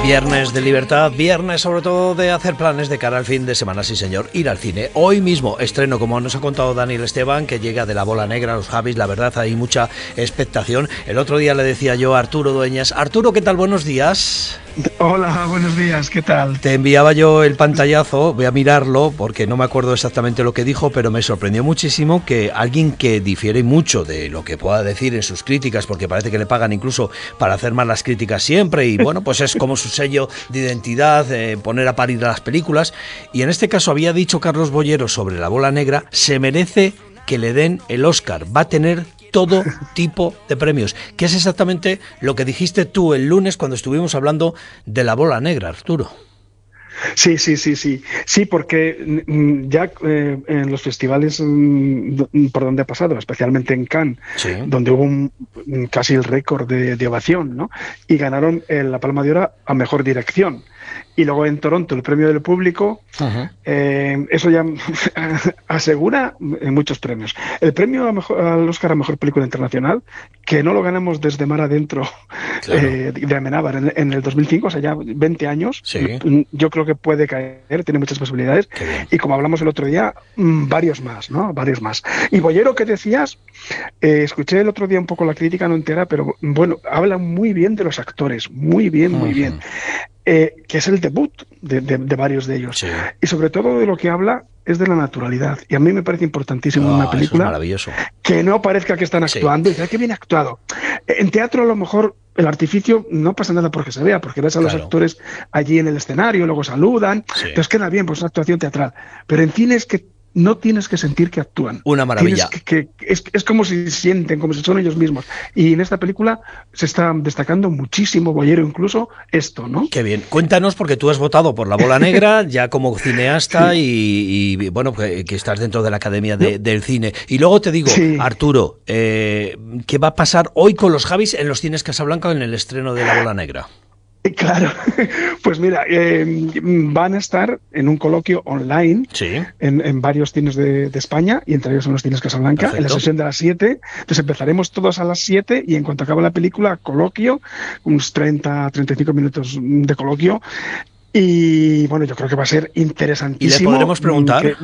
Viernes de libertad, viernes sobre todo de hacer planes de cara al fin de semana, sí señor, ir al cine. Hoy mismo estreno, como nos ha contado Daniel Esteban, que llega de La Bola Negra, los Javis, la verdad hay mucha expectación. El otro día le decía yo a Arturo Dueñas, Arturo, ¿qué tal? Buenos días. Hola, buenos días, ¿qué tal? Te enviaba yo el pantallazo, voy a mirarlo porque no me acuerdo exactamente lo que dijo, pero me sorprendió muchísimo que alguien que difiere mucho de lo que pueda decir en sus críticas, porque parece que le pagan incluso para hacer más las críticas siempre, y bueno, pues es como su sello de identidad, poner a parir a las películas, y en este caso había dicho Carlos Bollero sobre La Bola Negra, se merece que le den el Oscar, va a tener todo tipo de premios, que es exactamente lo que dijiste tú el lunes cuando estuvimos hablando de La Bola Negra, Arturo. Sí, porque ya en los festivales por donde ha pasado, especialmente en Cannes, sí, donde hubo casi el récord de ovación, ¿no? Y ganaron la Palma de Oro a Mejor Dirección. Y luego en Toronto el premio del público, eso ya asegura muchos premios. El premio al Oscar a Mejor Película Internacional, que no lo ganamos desde Mar Adentro, claro, de Amenábar en el 2005, o sea, ya 20 años, sí, yo creo que puede caer, tiene muchas posibilidades. Y como hablamos el otro día, varios más, ¿no? Varios más. Y Bollero, ¿qué decías? Escuché el otro día un poco la crítica, no entera, pero bueno, habla muy bien de los actores, muy bien, muy bien. Que es el debut de varios de ellos. Sí. Y sobre todo de lo que habla es de la naturalidad. Y a mí me parece importantísimo en una película que no parezca que están actuando. Sí. Y dice, qué bien actuado. En teatro a lo mejor el artificio no pasa nada porque se vea, porque ves a los actores allí en el escenario, luego saludan, sí, entonces queda bien, pues es una actuación teatral. Pero en cine es que no tienes que sentir que actúan. Una maravilla. Es como si sienten, como si son ellos mismos. Y en esta película se está destacando muchísimo, Bollero incluso, esto, ¿no? Qué bien. Cuéntanos, porque tú has votado por La Bola Negra, ya como cineasta, sí, y bueno, que estás dentro de la Academia del Cine. Y luego te digo, sí, Arturo, ¿qué va a pasar hoy con los Javis en los cines Casablanca en el estreno de La Bola Negra? Claro, pues mira, van a estar en un coloquio online, sí, en varios cines de España, y entre ellos en los cines Casablanca. Perfecto. En la sesión de las 7. Entonces empezaremos todos a las 7 y en cuanto acabe la película, coloquio, unos 30-35 minutos de coloquio. Y bueno, yo creo que va a ser interesantísimo. ¿Y le podremos preguntar?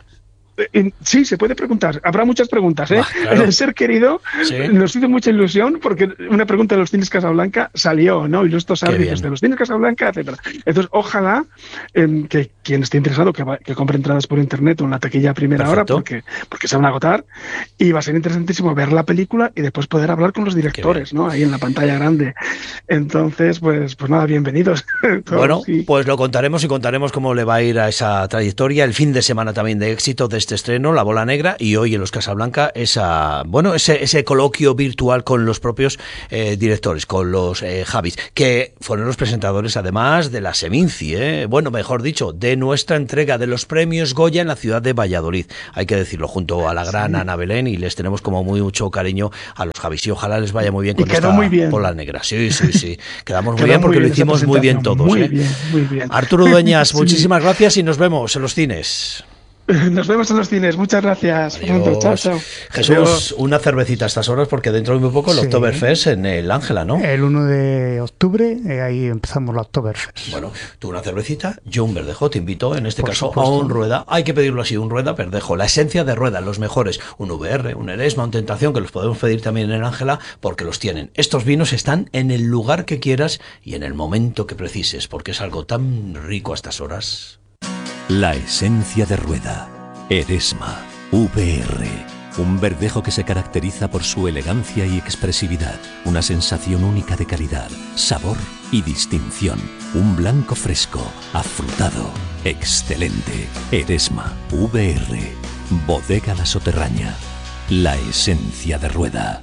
Sí, se puede preguntar. Habrá muchas preguntas, ¿eh? Claro. El ser querido, sí, nos hizo mucha ilusión porque una pregunta de los cines Casablanca salió, ¿no? Y estos árbitros de los cines Casablanca, etcétera. Entonces, ojalá que quien esté interesado que compre entradas por internet o en la taquilla a primera hora, porque se van a agotar. Y va a ser interesantísimo ver la película y después poder hablar con los directores, ¿no? Ahí en la pantalla grande. Entonces, pues nada, bienvenidos. Bueno, sí, pues lo contaremos y contaremos cómo le va a ir a esa trayectoria. El fin de semana también de éxito de este estreno, La Bola Negra, y hoy en los Casablanca ese coloquio virtual con los propios directores, con los Javis, que fueron los presentadores además de la Seminci, bueno, mejor dicho, de nuestra entrega de los premios Goya en la ciudad de Valladolid, hay que decirlo, junto a la gran Ana Belén, y les tenemos como mucho cariño a los Javis, y ojalá les vaya muy bien con esta Bola Negra. Sí, quedamos muy bien porque lo hicimos muy bien todos. Muy bien. Arturo Dueñas, muchísimas gracias y nos vemos en los cines. Nos vemos en los cines, muchas gracias. Chao. Jesús, una cervecita a estas horas porque dentro de muy poco el Oktoberfest en el Ángela, ¿no? El 1 de octubre, ahí empezamos la Oktoberfest. Bueno, tú una cervecita, yo un verdejo, te invito en este caso a un Rueda, hay que pedirlo así, un Rueda verdejo, la esencia de Rueda, los mejores, un VR, un Eresma, un Tentación, que los podemos pedir también en el Ángela porque los tienen. Estos vinos están en el lugar que quieras y en el momento que precises, porque es algo tan rico a estas horas. La esencia de Rueda, Eresma, VR, un verdejo que se caracteriza por su elegancia y expresividad, una sensación única de calidad, sabor y distinción, un blanco fresco, afrutado, excelente, Eresma, VR, Bodega La Soterraña, la esencia de Rueda.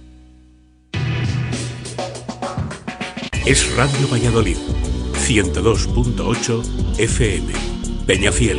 Es Radio Valladolid, 102.8 FM. Peñafiel,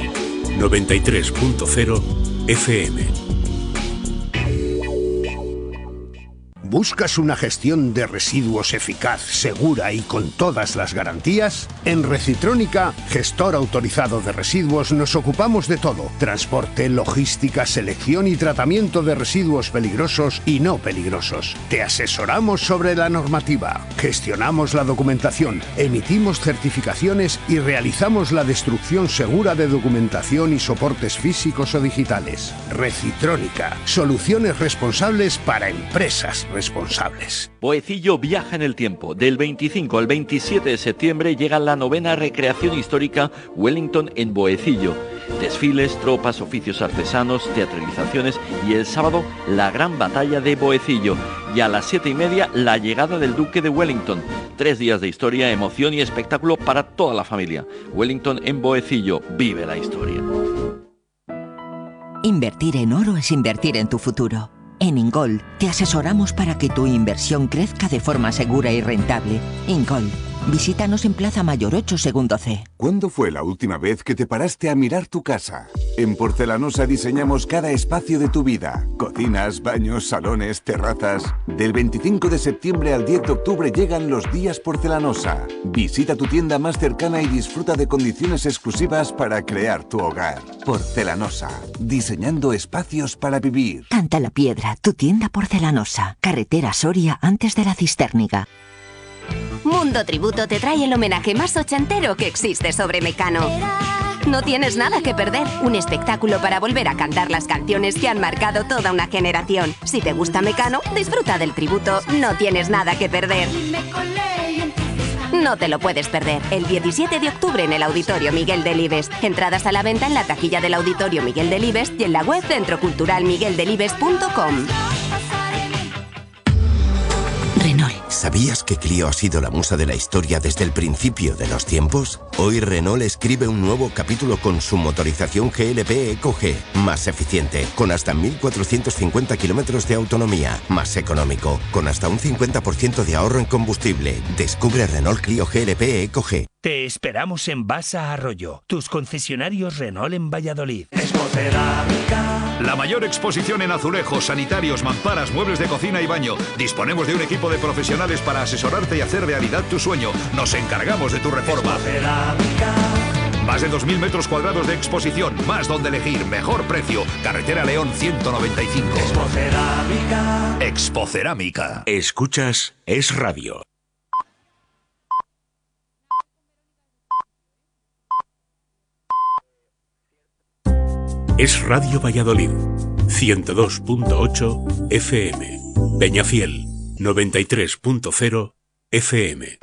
93.0 FM. ¿Buscas una gestión de residuos eficaz, segura y con todas las garantías? En Recitrónica, gestor autorizado de residuos, nos ocupamos de todo: transporte, logística, selección y tratamiento de residuos peligrosos y no peligrosos. Te asesoramos sobre la normativa, gestionamos la documentación, emitimos certificaciones y realizamos la destrucción segura de documentación y soportes físicos o digitales. Recitrónica, soluciones responsables para empresas responsables. Boecillo viaja en el tiempo. Del 25 al 27 de septiembre llega la 9ª recreación histórica Wellington en Boecillo. Desfiles, tropas, oficios artesanos, teatralizaciones y el sábado la gran batalla de Boecillo. Y a las 7:30 la llegada del Duque de Wellington. 3 días de historia, emoción y espectáculo para toda la familia. Wellington en Boecillo, vive la historia. Invertir en oro es invertir en tu futuro. En Ingold te asesoramos para que tu inversión crezca de forma segura y rentable. Ingold. Visítanos en Plaza Mayor 8, segundo C. ¿Cuándo fue la última vez que te paraste a mirar tu casa? En Porcelanosa diseñamos cada espacio de tu vida. Cocinas, baños, salones, terrazas. Del 25 de septiembre al 10 de octubre llegan los días Porcelanosa. Visita tu tienda más cercana y disfruta de condiciones exclusivas para crear tu hogar. Porcelanosa. Diseñando espacios para vivir. Canta la Piedra, tu tienda Porcelanosa. Carretera Soria antes de la Cisterniga. Mundo Tributo te trae el homenaje más ochentero que existe sobre Mecano. No tienes nada que perder. Un espectáculo para volver a cantar las canciones que han marcado toda una generación. Si te gusta Mecano, disfruta del tributo. No tienes nada que perder. No te lo puedes perder. El 17 de octubre en el Auditorio Miguel Delibes. Entradas a la venta en la taquilla del Auditorio Miguel Delibes y en la web centroculturalmigueldelibes.com. Renault. ¿Sabías que Clio ha sido la musa de la historia desde el principio de los tiempos? Hoy Renault escribe un nuevo capítulo con su motorización GLP EcoG, más eficiente, con hasta 1.450 kilómetros de autonomía, más económico, con hasta un 50% de ahorro en combustible. Descubre Renault Clio GLP EcoG. Te esperamos en Basa Arroyo, tus concesionarios Renault en Valladolid. La mayor exposición en azulejos, sanitarios, mamparas, muebles de cocina y baño. Disponemos de un equipo de profesionales para asesorarte y hacer realidad tu sueño. Nos encargamos de tu reforma. Más de 2.000 metros cuadrados de exposición, más donde elegir, mejor precio. Carretera León 195. Expocerámica. Escuchas Es Radio. Es Radio Valladolid, 102.8 FM. Peñafiel, 93.0 FM.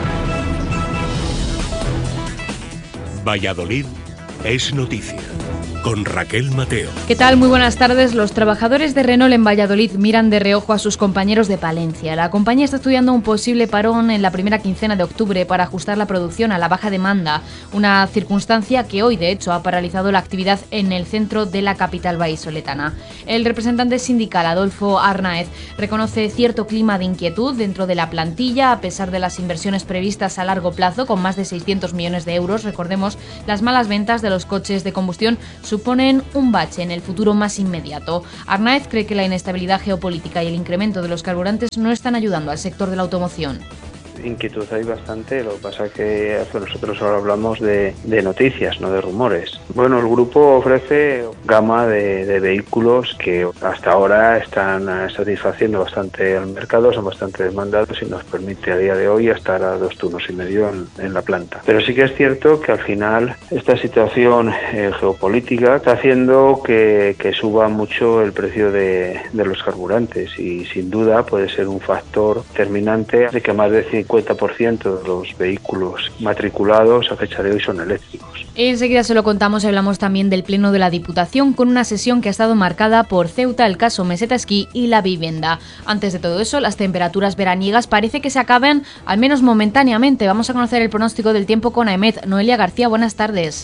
Valladolid es noticia. Con Raquel Mateo. ¿Qué tal? Muy buenas tardes. Los trabajadores de Renault en Valladolid miran de reojo a sus compañeros de Palencia. La compañía está estudiando un posible parón en la primera quincena de octubre para ajustar la producción a la baja demanda, una circunstancia que hoy, de hecho, ha paralizado la actividad en el centro de la capital vallisoletana. El representante sindical, Adolfo Arnáez, reconoce cierto clima de inquietud dentro de la plantilla, a pesar de las inversiones previstas a largo plazo, con más de 600 millones de euros. Recordemos, las malas ventas de los coches de combustión suponen un bache en el futuro más inmediato. Arnáez cree que la inestabilidad geopolítica y el incremento de los carburantes no están ayudando al sector de la automoción. Inquietud hay bastante, lo que pasa es que nosotros ahora hablamos de noticias, no de rumores. Bueno, el grupo ofrece gama de vehículos que hasta ahora están satisfaciendo bastante al mercado, son bastante demandados y nos permite a día de hoy estar a 2 turnos y medio en la planta. Pero sí que es cierto que al final esta situación geopolítica está haciendo que suba mucho el precio de los carburantes y sin duda puede ser un factor determinante de que más de 50% de los vehículos matriculados a fecha de hoy son eléctricos. Enseguida se lo contamos y hablamos también del Pleno de la Diputación, con una sesión que ha estado marcada por Ceuta, el caso Meseta Esquí y la vivienda. Antes de todo eso, las temperaturas veraniegas parece que se acaben, al menos momentáneamente. Vamos a conocer el pronóstico del tiempo con AEMET. Noelia García, buenas tardes.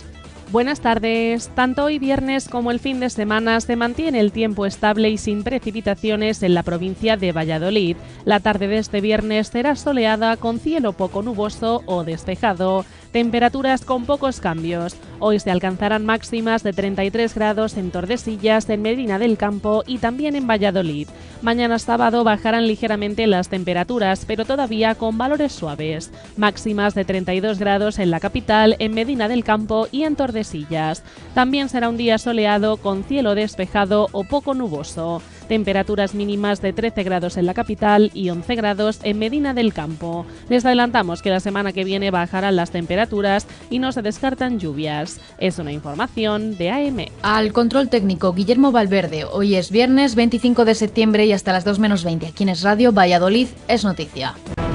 Buenas tardes. Tanto hoy viernes como el fin de semana se mantiene el tiempo estable y sin precipitaciones en la provincia de Valladolid. La tarde de este viernes será soleada con cielo poco nuboso o despejado. Temperaturas con pocos cambios. Hoy se alcanzarán máximas de 33 grados en Tordesillas, en Medina del Campo y también en Valladolid. Mañana sábado bajarán ligeramente las temperaturas, pero todavía con valores suaves. Máximas de 32 grados en la capital, en Medina del Campo y en Tordesillas. También será un día soleado con cielo despejado o poco nuboso. Temperaturas mínimas de 13 grados en la capital y 11 grados en Medina del Campo. Les adelantamos que la semana que viene bajarán las temperaturas y no se descartan lluvias. Es una información de AM. Al control técnico, Guillermo Valverde. Hoy es viernes 25 de septiembre y hasta las 2 menos 20. Aquí en Es Radio, Valladolid es noticia.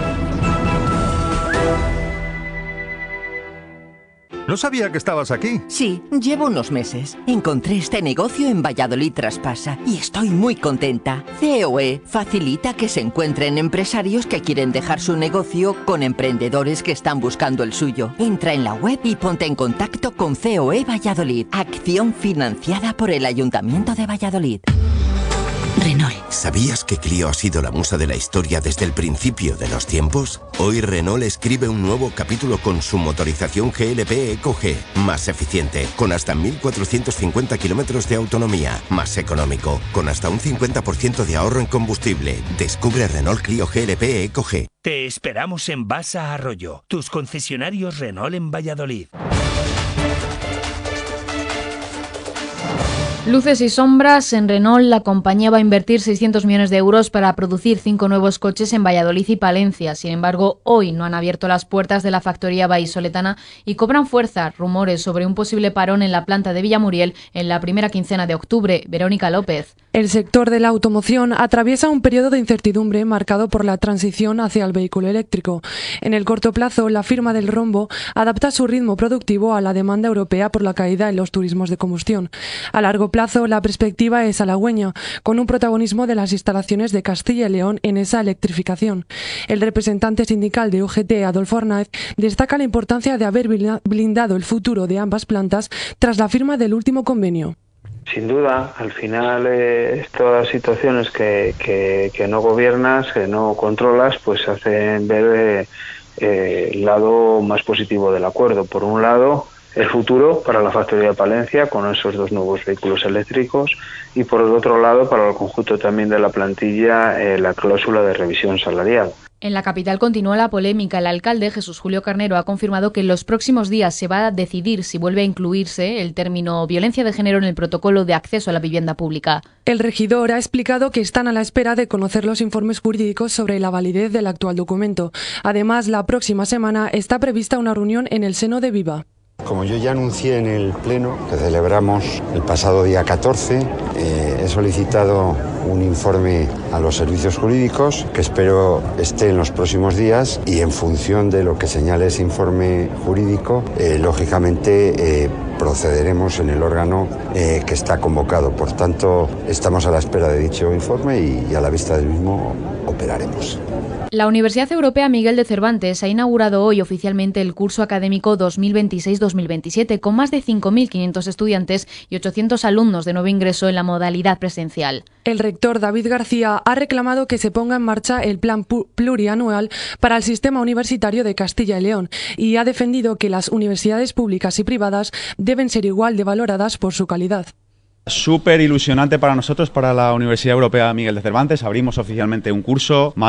No sabía que estabas aquí. Sí, llevo unos meses. Encontré este negocio en Valladolid Traspasa y estoy muy contenta. COE facilita que se encuentren empresarios que quieren dejar su negocio con emprendedores que están buscando el suyo. Entra en la web y ponte en contacto con COE Valladolid. Acción financiada por el Ayuntamiento de Valladolid. Renault. ¿Sabías que Clio ha sido la musa de la historia desde el principio de los tiempos? Hoy Renault escribe un nuevo capítulo con su motorización GLP EcoG, más eficiente, con hasta 1.450 kilómetros de autonomía, más económico, con hasta un 50% de ahorro en combustible. Descubre Renault Clio GLP EcoG. Te esperamos en Basa Arroyo, tus concesionarios Renault en Valladolid. Luces y sombras. En Renault, la compañía va a invertir 600 millones de euros para producir 5 nuevos coches en Valladolid y Palencia. Sin embargo, hoy no han abierto las puertas de la factoría vallisoletana y cobran fuerza rumores sobre un posible parón en la planta de Villamuriel en la primera quincena de octubre. Verónica López. El sector de la automoción atraviesa un periodo de incertidumbre marcado por la transición hacia el vehículo eléctrico. En el corto plazo, la firma del rombo adapta su ritmo productivo a la demanda europea por la caída en los turismos de combustión. A largo plazo, la perspectiva es halagüeña, con un protagonismo de las instalaciones de Castilla y León en esa electrificación. El representante sindical de UGT, Adolfo Arnaiz, destaca la importancia de haber blindado el futuro de ambas plantas tras la firma del último convenio. Sin duda, al final estas situaciones que no gobiernas, que no controlas, pues hacen ver el lado más positivo del acuerdo. Por un lado, el futuro para la factoría de Palencia con esos 2 nuevos vehículos eléctricos y por el otro lado, para el conjunto también de la plantilla, la cláusula de revisión salarial. En la capital continúa la polémica. El alcalde, Jesús Julio Carnero, ha confirmado que en los próximos días se va a decidir si vuelve a incluirse el término violencia de género en el protocolo de acceso a la vivienda pública. El regidor ha explicado que están a la espera de conocer los informes jurídicos sobre la validez del actual documento. Además, la próxima semana está prevista una reunión en el seno de Viva. Como yo ya anuncié en el pleno que celebramos el pasado día 14, he solicitado un informe a los servicios jurídicos que espero esté en los próximos días y en función de lo que señale ese informe jurídico, lógicamente procederemos en el órgano que está convocado. Por tanto, estamos a la espera de dicho informe y a la vista del mismo operaremos. La Universidad Europea Miguel de Cervantes ha inaugurado hoy oficialmente el curso académico 2026-2027 con más de 5.500 estudiantes y 800 alumnos de nuevo ingreso en la modalidad presencial. El rector David García ha reclamado que se ponga en marcha el plan plurianual para el sistema universitario de Castilla y León y ha defendido que las universidades públicas y privadas deben ser igual de valoradas por su calidad. Súper ilusionante para nosotros, para la Universidad Europea Miguel de Cervantes. Abrimos oficialmente un curso.